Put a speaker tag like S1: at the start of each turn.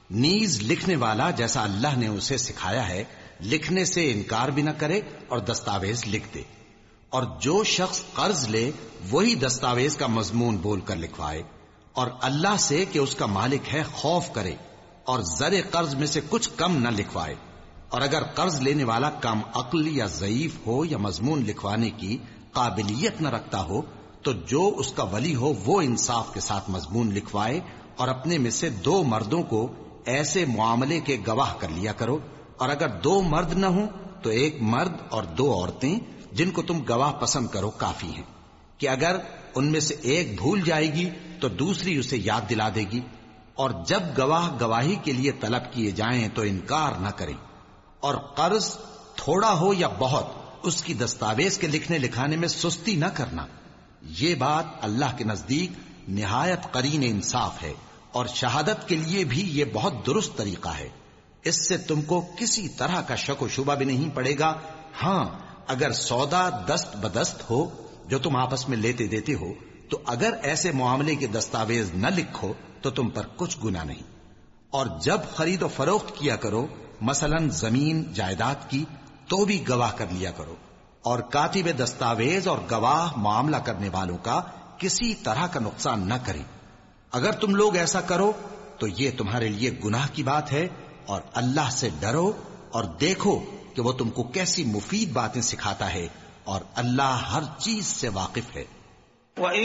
S1: نیز لکھنے والا جیسا اللہ نے اسے سکھایا ہے لکھنے سے انکار بھی نہ کرے اور دستاویز لکھ دے، اور جو شخص قرض لے وہی دستاویز کا مضمون بول کر لکھوائے، اور اللہ سے کہ اس کا مالک ہے خوف کرے، اور زر قرض میں سے کچھ کم نہ لکھوائے۔ اور اگر قرض لینے والا کم عقل یا ضعیف ہو یا مضمون لکھوانے کی قابلیت نہ رکھتا ہو تو جو اس کا ولی ہو وہ انصاف کے ساتھ مضمون لکھوائے، اور اپنے میں سے 2 مردوں کو ایسے معاملے کے گواہ کر لیا کرو، اور اگر 2 مرد نہ ہوں تو 1 مرد اور 2 عورتیں جن کو تم گواہ پسند کرو کافی ہیں، کہ اگر ان میں سے ایک بھول جائے گی تو دوسری اسے یاد دلا دے گی، اور جب گواہ گواہی کے لیے طلب کیے جائیں تو انکار نہ کریں، اور قرض تھوڑا ہو یا بہت اس کی دستاویز کے لکھنے لکھانے میں سستی نہ کرنا۔ یہ بات اللہ کے نزدیک نہایت قرین انصاف ہے، اور شہادت کے لیے بھی یہ بہت درست طریقہ ہے، اس سے تم کو کسی طرح کا شک و شبہ بھی نہیں پڑے گا۔ ہاں اگر سودا دست بدست ہو جو تم آپس میں لیتے دیتے ہو تو اگر ایسے معاملے کے دستاویز نہ لکھو تو تم پر کچھ گناہ نہیں۔ اور جب خرید و فروخت کیا کرو مثلا زمین جائیداد کی تو بھی گواہ کر لیا کرو، اور کاتب دستاویز اور گواہ معاملہ کرنے والوں کا کسی طرح کا نقصان نہ کریں۔ اگر تم لوگ ایسا کرو تو یہ تمہارے لیے گناہ کی بات ہے، اور اللہ سے ڈرو اور دیکھو کہ وہ تم کو کیسی مفید باتیں سکھاتا ہے، اور اللہ ہر چیز سے واقف ہے۔
S2: وَإِن